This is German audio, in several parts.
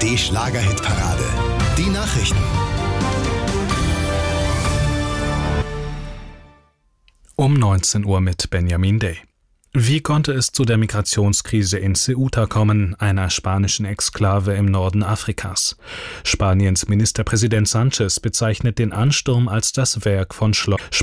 Schlager-Hit-Parade. Die Nachrichten. Um 19 Uhr mit Benjamin Day. Wie konnte es zu der Migrationskrise in Ceuta kommen, einer spanischen Exklave im Norden Afrikas? Spaniens Ministerpräsident Sánchez bezeichnet den Ansturm als das Werk von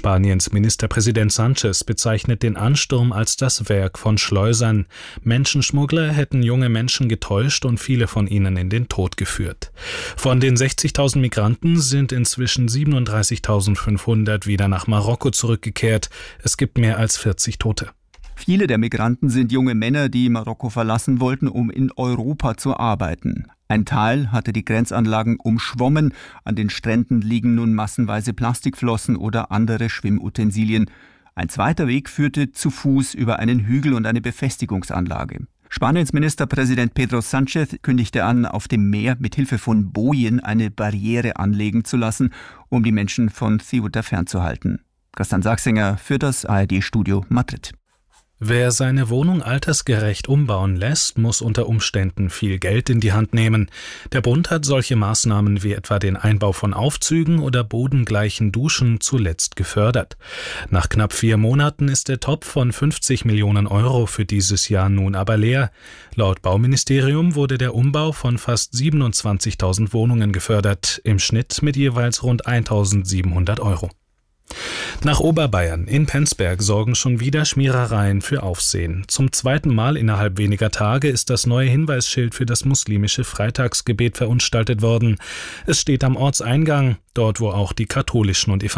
Schleusern. Menschenschmuggler hätten junge Menschen getäuscht und viele von ihnen in den Tod geführt. Von den 60.000 Migranten sind inzwischen 37.500 wieder nach Marokko zurückgekehrt. Es gibt mehr als 40 Tote. Viele der Migranten sind junge Männer, die Marokko verlassen wollten, um in Europa zu arbeiten. Ein Teil hatte die Grenzanlagen umschwommen. An den Stränden liegen nun massenweise Plastikflossen oder andere Schwimmutensilien. Ein zweiter Weg führte zu Fuß über einen Hügel und eine Befestigungsanlage. Spaniens Ministerpräsident Pedro Sánchez kündigte an, auf dem Meer mit Hilfe von Bojen eine Barriere anlegen zu lassen, um die Menschen von Ceuta fernzuhalten. Christian Sachsinger für das ARD-Studio Madrid. Wer seine Wohnung altersgerecht umbauen lässt, muss unter Umständen viel Geld in die Hand nehmen. Der Bund hat solche Maßnahmen wie etwa den Einbau von Aufzügen oder bodengleichen Duschen zuletzt gefördert. Nach knapp 4 Monaten ist der Topf von 50 Millionen Euro für dieses Jahr nun aber leer. Laut Bauministerium wurde der Umbau von fast 27.000 Wohnungen gefördert, im Schnitt mit jeweils rund 1.700 Euro. Nach Oberbayern in Penzberg sorgen schon wieder Schmierereien für Aufsehen. Zum 2. Mal innerhalb weniger Tage ist das neue Hinweisschild für das muslimische Freitagsgebet verunstaltet worden. Es steht am Ortseingang, dort wo auch die katholischen und